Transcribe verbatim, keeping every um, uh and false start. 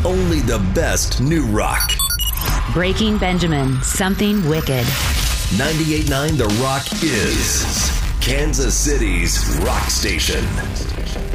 Only the best new rock. Breaking Benjamin, something wicked. ninety-eight point nine The Rock is Kansas City's rock station.